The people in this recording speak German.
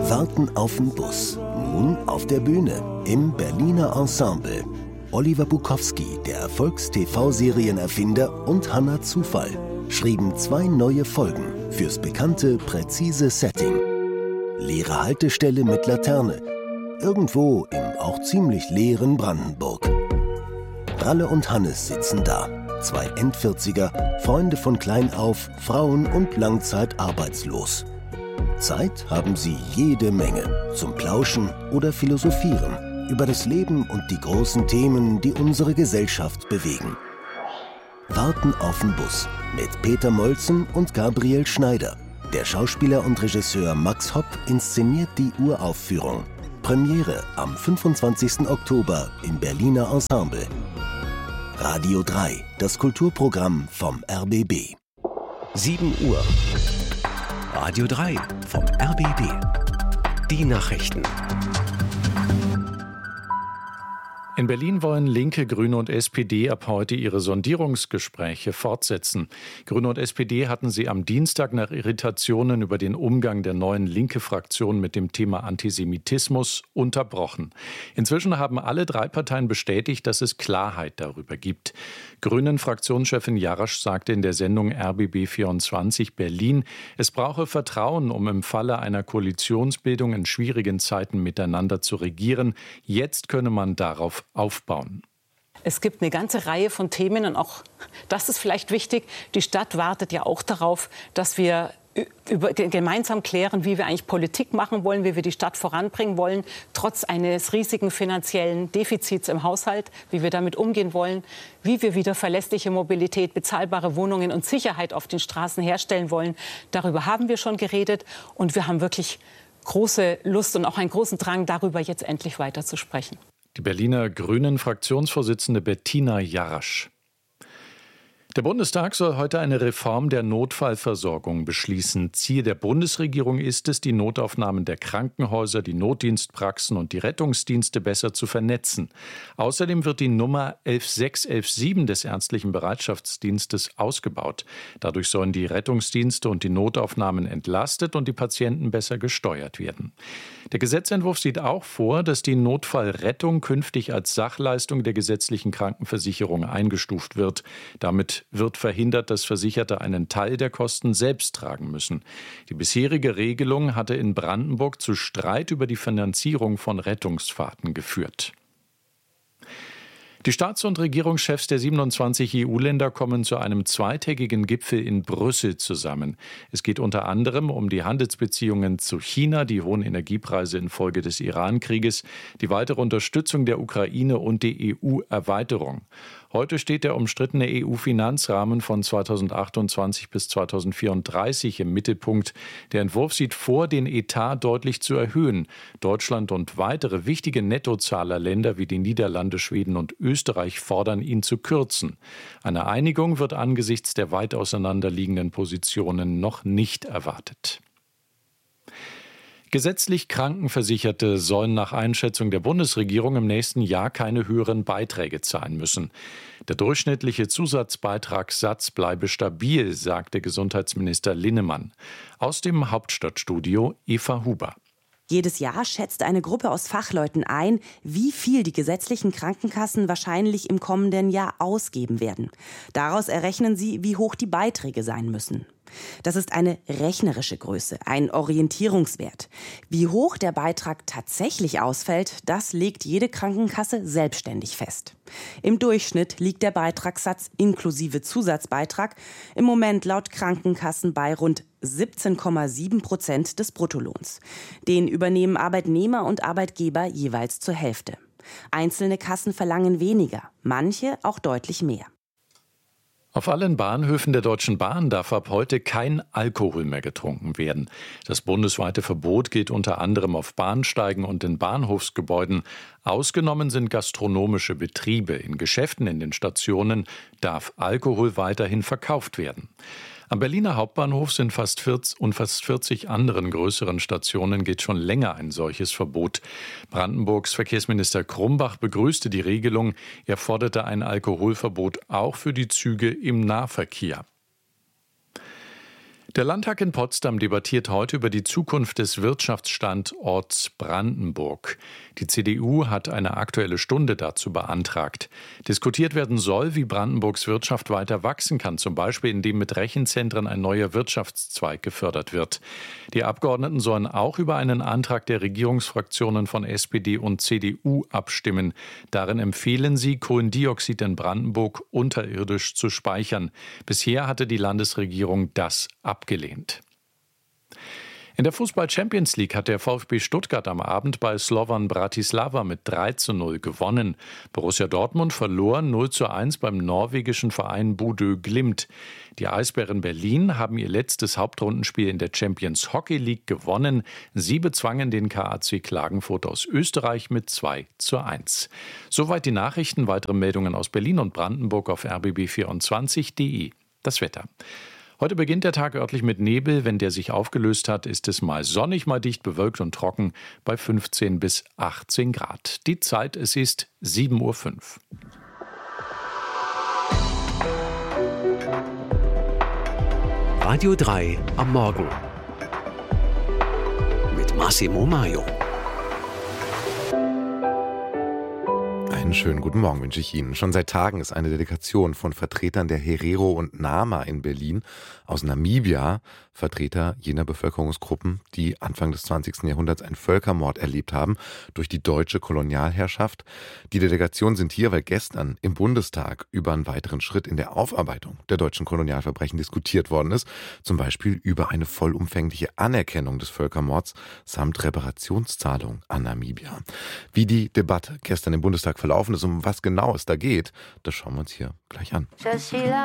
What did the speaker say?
Warten auf den Bus. Nun auf der Bühne im Berliner Ensemble. Oliver Bukowski, der Erfolgs-TV-Serienerfinder, und Hannah Zufall schrieben 2 neue Folgen fürs bekannte, präzise Setting. Leere Haltestelle mit Laterne. Irgendwo im auch ziemlich leeren Brandenburg. Ralle und Hannes sitzen da. 2 End-40er, Freunde von klein auf, Frauen und langzeitarbeitslos. Zeit haben sie jede Menge zum Plauschen oder Philosophieren über das Leben und die großen Themen, die unsere Gesellschaft bewegen. Warten auf den Bus mit Peter Molzen und Gabriel Schneider. Der Schauspieler und Regisseur Max Hopp inszeniert die Uraufführung. Premiere am 25. Oktober im Berliner Ensemble. Radio 3, das Kulturprogramm vom RBB. 7 Uhr. Radio 3 vom RBB. Die Nachrichten. In Berlin wollen Linke, Grüne und SPD ab heute ihre Sondierungsgespräche fortsetzen. Grüne und SPD hatten sie am Dienstag nach Irritationen über den Umgang der neuen Linke-Fraktion mit dem Thema Antisemitismus unterbrochen. Inzwischen haben alle 3 Parteien bestätigt, dass es Klarheit darüber gibt. Grünen-Fraktionschefin Jarasch sagte in der Sendung RBB 24 Berlin, es brauche Vertrauen, um im Falle einer Koalitionsbildung in schwierigen Zeiten miteinander zu regieren. Jetzt könne man darauf aufbauen. Es gibt eine ganze Reihe von Themen und auch das ist vielleicht wichtig. Die Stadt wartet ja auch darauf, dass wir gemeinsam klären, wie wir eigentlich Politik machen wollen, wie wir die Stadt voranbringen wollen, trotz eines riesigen finanziellen Defizits im Haushalt, wie wir damit umgehen wollen, wie wir wieder verlässliche Mobilität, bezahlbare Wohnungen und Sicherheit auf den Straßen herstellen wollen. Darüber haben wir schon geredet und wir haben wirklich große Lust und auch einen großen Drang, darüber jetzt endlich weiter zu sprechen. Die Berliner Grünen-Fraktionsvorsitzende Bettina Jarasch. Der Bundestag soll heute eine Reform der Notfallversorgung beschließen. Ziel der Bundesregierung ist es, die Notaufnahmen der Krankenhäuser, die Notdienstpraxen und die Rettungsdienste besser zu vernetzen. Außerdem wird die Nummer 11617 des ärztlichen Bereitschaftsdienstes ausgebaut. Dadurch sollen die Rettungsdienste und die Notaufnahmen entlastet und die Patienten besser gesteuert werden. Der Gesetzentwurf sieht auch vor, dass die Notfallrettung künftig als Sachleistung der gesetzlichen Krankenversicherung eingestuft wird. Damit wird verhindert, dass Versicherte einen Teil der Kosten selbst tragen müssen. Die bisherige Regelung hatte in Brandenburg zu Streit über die Finanzierung von Rettungsfahrten geführt. Die Staats- und Regierungschefs der 27 EU-Länder kommen zu einem zweitägigen Gipfel in Brüssel zusammen. Es geht unter anderem um die Handelsbeziehungen zu China, die hohen Energiepreise infolge des Iran-Krieges, die weitere Unterstützung der Ukraine und die EU-Erweiterung. Heute steht der umstrittene EU-Finanzrahmen von 2028 bis 2034 im Mittelpunkt. Der Entwurf sieht vor, den Etat deutlich zu erhöhen. Deutschland und weitere wichtige Nettozahlerländer wie die Niederlande, Schweden und Österreich fordern, ihn zu kürzen. Eine Einigung wird angesichts der weit auseinanderliegenden Positionen noch nicht erwartet. Gesetzlich Krankenversicherte sollen nach Einschätzung der Bundesregierung im nächsten Jahr keine höheren Beiträge zahlen müssen. Der durchschnittliche Zusatzbeitragssatz bleibe stabil, sagte Gesundheitsminister Linnemann. Aus dem Hauptstadtstudio Eva Huber. Jedes Jahr schätzt eine Gruppe aus Fachleuten ein, wie viel die gesetzlichen Krankenkassen wahrscheinlich im kommenden Jahr ausgeben werden. Daraus errechnen sie, wie hoch die Beiträge sein müssen. Das ist eine rechnerische Größe, ein Orientierungswert. Wie hoch der Beitrag tatsächlich ausfällt, das legt jede Krankenkasse selbstständig fest. Im Durchschnitt liegt der Beitragssatz inklusive Zusatzbeitrag im Moment laut Krankenkassen bei rund 17,7% des Bruttolohns. Den übernehmen Arbeitnehmer und Arbeitgeber jeweils zur Hälfte. Einzelne Kassen verlangen weniger, manche auch deutlich mehr. Auf allen Bahnhöfen der Deutschen Bahn darf ab heute kein Alkohol mehr getrunken werden. Das bundesweite Verbot gilt unter anderem auf Bahnsteigen und in Bahnhofsgebäuden. Ausgenommen sind gastronomische Betriebe. In Geschäften in den Stationen darf Alkohol weiterhin verkauft werden. Am Berliner Hauptbahnhof sind fast 40 anderen größeren Stationen gilt schon länger ein solches Verbot. Brandenburgs Verkehrsminister Krumbach begrüßte die Regelung. Er forderte ein Alkoholverbot auch für die Züge im Nahverkehr. Der Landtag in Potsdam debattiert heute über die Zukunft des Wirtschaftsstandorts Brandenburg. Die CDU hat eine Aktuelle Stunde dazu beantragt. Diskutiert werden soll, wie Brandenburgs Wirtschaft weiter wachsen kann, zum Beispiel indem mit Rechenzentren ein neuer Wirtschaftszweig gefördert wird. Die Abgeordneten sollen auch über einen Antrag der Regierungsfraktionen von SPD und CDU abstimmen. Darin empfehlen sie, Kohlendioxid in Brandenburg unterirdisch zu speichern. Bisher hatte die Landesregierung das abgelehnt. In der Fußball-Champions League hat der VfB Stuttgart am Abend bei Slovan Bratislava mit 3:0 gewonnen. Borussia Dortmund verlor 0:1 beim norwegischen Verein Bodø Glimt. Die Eisbären Berlin haben ihr letztes Hauptrundenspiel in der Champions Hockey League gewonnen. Sie bezwangen den KAC Klagenfurt aus Österreich mit 2:1. Soweit die Nachrichten. Weitere Meldungen aus Berlin und Brandenburg auf rbb24.de. Das Wetter. Heute beginnt der Tag örtlich mit Nebel. Wenn der sich aufgelöst hat, ist es mal sonnig, mal dicht bewölkt und trocken bei 15 bis 18 Grad. Die Zeit, es ist 7:05 Uhr. Radio 3 am Morgen mit Massimo Maio. Einen schönen guten Morgen wünsche ich Ihnen. Schon seit Tagen ist eine Delegation von Vertretern der Herero und Nama in Berlin aus Namibia, Vertreter jener Bevölkerungsgruppen, die Anfang des 20. Jahrhunderts einen Völkermord erlebt haben durch die deutsche Kolonialherrschaft. Die Delegationen sind hier, weil gestern im Bundestag über einen weiteren Schritt in der Aufarbeitung der deutschen Kolonialverbrechen diskutiert worden ist, zum Beispiel über eine vollumfängliche Anerkennung des Völkermords samt Reparationszahlung an Namibia. Wie die Debatte gestern im Bundestag verlaufen ist, um was genau es da geht, das schauen wir uns hier gleich an.